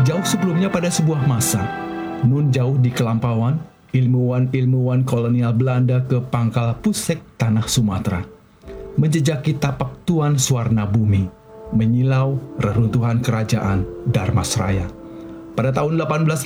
Jauh sebelumnya pada sebuah masa, nun jauh di kelampauan, ilmuwan-ilmuwan kolonial Belanda ke pangkal Pusek tanah Sumatera, menjejaki tapak Tuan Swarna Bumi, menyilau reruntuhan kerajaan Dharmasraya. Pada tahun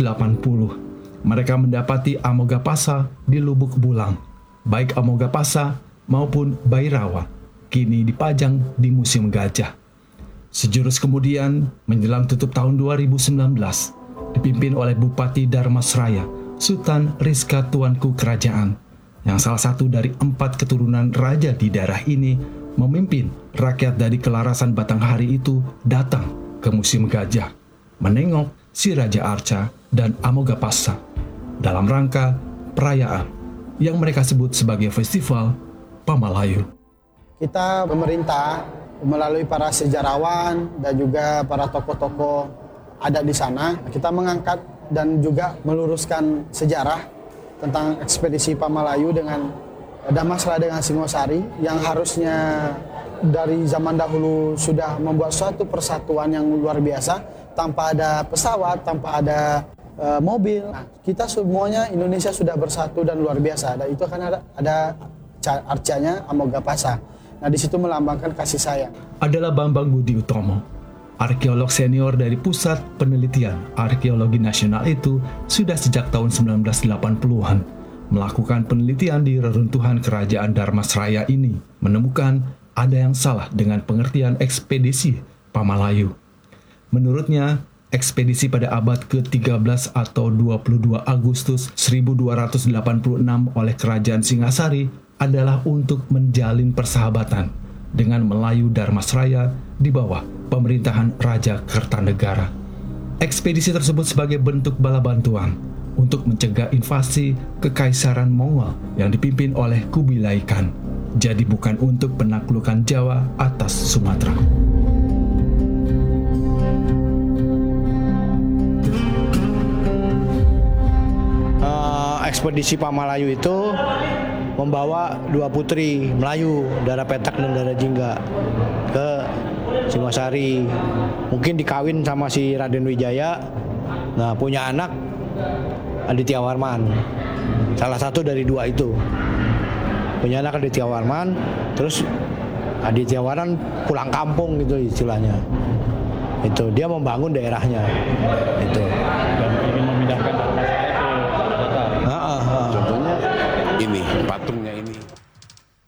1880, mereka mendapati Amogapasa di Lubuk Bulang, baik Amogapasa maupun Bairawa, kini dipajang di Museum Gajah. Sejurus kemudian, menjelang tutup tahun 2019, dipimpin oleh Bupati Dharmasraya, Sultan Rizka Tuanku Kerajaan, yang salah satu dari 4 keturunan raja di daerah ini, memimpin rakyat dari Kelarasan Batanghari itu datang ke Museum Gajah, menengok si Raja Arca dan Amogapasa dalam rangka perayaan yang mereka sebut sebagai Festival Pamalayu. Kita pemerintah melalui para sejarawan dan juga para tokoh-tokoh adat di sana, kita mengangkat dan juga meluruskan sejarah tentang ekspedisi Pamalayu dengan Dharmasraya dengan Singosari yang harusnya dari zaman dahulu sudah membuat suatu persatuan yang luar biasa tanpa ada pesawat, tanpa ada mobil. Nah, kita semuanya Indonesia sudah bersatu dan luar biasa. Dan itu akan ada arcanya Amogapasa. Nah, di situ melambangkan kasih sayang. Adalah Bambang Budi Utomo, arkeolog senior dari Pusat Penelitian Arkeologi Nasional itu sudah sejak tahun 1980-an melakukan penelitian di reruntuhan kerajaan Dharmasraya ini, menemukan ada yang salah dengan pengertian ekspedisi Pamalayu. Menurutnya, ekspedisi pada abad ke-13 atau 22 Agustus 1286 oleh Kerajaan Singasari adalah untuk menjalin persahabatan dengan Melayu Dharmasraya di bawah pemerintahan Raja Kertanegara. Ekspedisi tersebut sebagai bentuk bala bantuan untuk mencegah invasi Kekaisaran Mongol yang dipimpin oleh Kubilai Khan. Jadi bukan untuk penaklukan Jawa atas Sumatera. Ekspedisi Pamalayu itu membawa 2 putri Melayu, Dara Petak dan Dara Jingga, ke Singosari. Mungkin dikawin sama si Raden Wijaya. Nah, punya anak Aditya Warman. Salah satu dari 2 itu. Punya anak Aditya Warman, terus Aditya Warman pulang kampung gitu istilahnya. Itu dia membangun daerahnya. Itu. Dan ingin memindahkan Dharmasraya ke kota. Contohnya ini patung